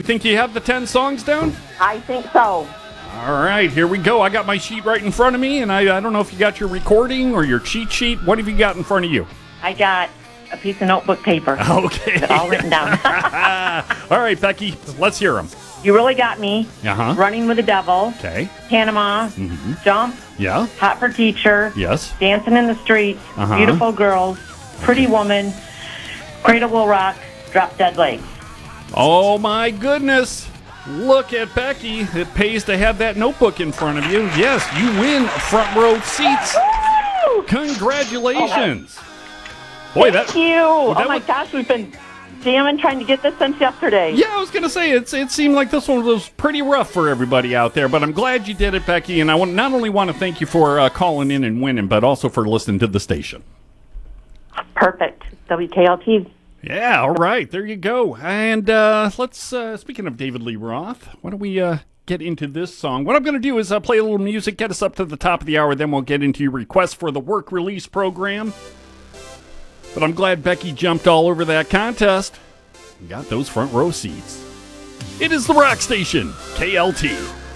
think you have the 10 songs down? I think so. All right, here we go. I got my sheet right in front of me, and I don't know if you got your recording or your cheat sheet. What have you got in front of you? I got a piece of notebook paper. Okay. All written down. All right, Becky, let's hear them. You Really Got Me. Uh-huh. Running with the Devil. Okay. Panama. Jump. Yeah. Hot for Teacher. Yes. Dancing in the Streets. Uh-huh. Beautiful Girls. Pretty Woman. Cradle Will Rock. Drop Dead Legs. Oh, my goodness. Look at Becky. It pays to have that notebook in front of you. Yes, you win front row seats. Woo! Congratulations. Boy, Thank you. Oh, my gosh, we've been jamming trying to get this since yesterday. Yeah, I was going to say, it seemed like this one was pretty rough for everybody out there, but I'm glad you did it, Becky, and I not only want to thank you for calling in and winning, but also for listening to the station. Perfect. WKLT. Yeah, all right, there you go. And let's, speaking of David Lee Roth, why don't we get into this song? What I'm going to do is play a little music, get us up to the top of the hour, then we'll get into your requests for the work release program. But I'm glad Becky jumped all over that contest and got those front row seats. It is the Rock Station, KLT.